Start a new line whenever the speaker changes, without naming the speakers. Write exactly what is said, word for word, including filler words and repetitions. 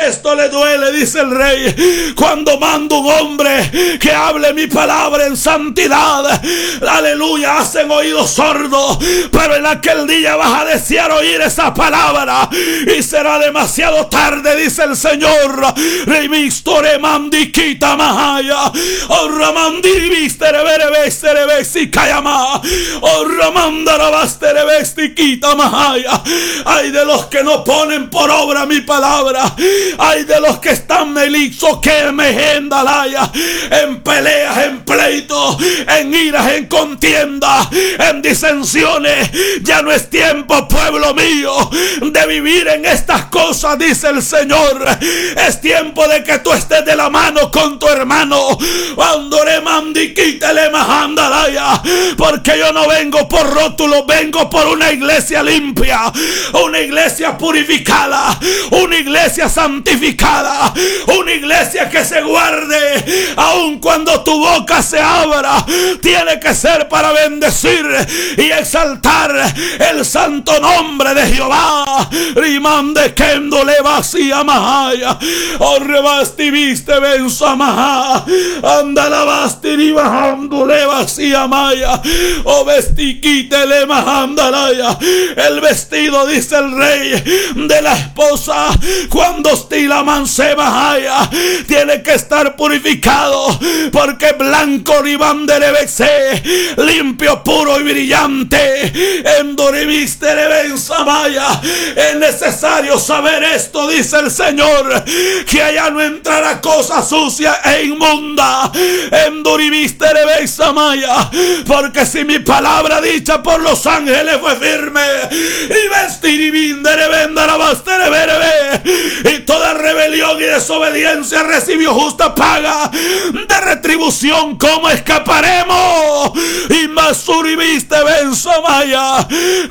Esto le duele, dice el rey, cuando mando un hombre que hable mi palabra en santidad. Aleluya, hacen oídos sordos, pero en aquel día vas a desear oír esa palabra y será demasiado tarde, dice el Señor. Remistore mandiquita mahaya, o ramandiribistere berebestere besti kayama, o ramandara bestiquita mahaya. Ay de los que no ponen por obra mi palabra. Ay de los que están elixo que me gendalaya, en peleas, en pleitos, en iras, en contienda, en disensiones. Ya no es tiempo, pueblo mío, de vivir en estas cosas, dice el Señor. Es tiempo de que tú estés de la mano con tu hermano. Porque yo no vengo por rótulos, vengo por una iglesia limpia, una iglesia purificada, una iglesia santificada, una iglesia que se guarde. Aun cuando tu boca se abra, tiene que ser para bendecir y exaltar el santo nombre de Jehová. Rimande kendo le vacía mahaya, o rebasti viste benza maha, anda la basti ni bajando le vacía maya, o vestiquite le mahandalaya. El vestido, dice el rey, de la esposa cuando estila manse mahaya, tiene que estar purificado, porque blanco ribande bese, limpio, puro y brillante. Endoriviste benza maya. Es necesario saber esto, dice el Señor, que allá no entrará cosa sucia e inmunda. Enduriviste benza maya, porque si mi palabra dicha por los ángeles fue firme, y vestirivindere vendara bastere berebe, y toda rebelión y desobediencia recibió justa paga de retribución, ¿cómo escaparemos? Y masuriviste benza maya,